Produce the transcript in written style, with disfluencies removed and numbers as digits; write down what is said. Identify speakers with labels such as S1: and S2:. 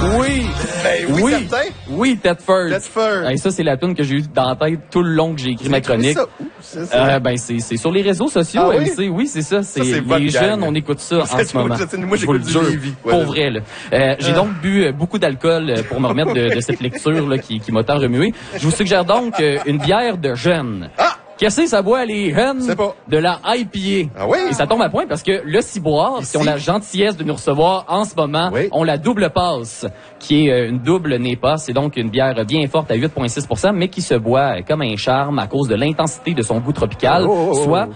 S1: Oui!
S2: Ben oui, certain.
S1: Oui, Thetford.
S2: Thetford.
S1: Ça, c'est la tune que j'ai eue dans la tête tout le long que j'ai écrit ma chronique.
S2: C'est ça.
S1: C'est sur les réseaux sociaux,
S2: Ah, oui?
S1: MC. Oui, c'est ça. C'est
S2: c'est votre
S1: les
S2: gang.
S1: jeunes, on écoute ça en ce moment.
S2: Moi, j'écoute du Lévis.
S1: Pour vrai, là. J'ai donc bu beaucoup d'alcool pour me remettre de cette lecture là, qui m'a tant remué. Je vous suggère donc une bière de jeunes. Qu'est-ce que ça boit, les jeunes?
S2: C'est pas.
S1: De la IPA.
S2: Ah oui?
S1: Et ça tombe à point parce que le Ciboire, qui ont la gentillesse de nous recevoir en ce moment, ont la double passe, qui est une double NEPA. C'est donc une bière bien forte à 8,6 %, mais qui se boit comme un charme à cause de l'intensité de son goût tropical, soit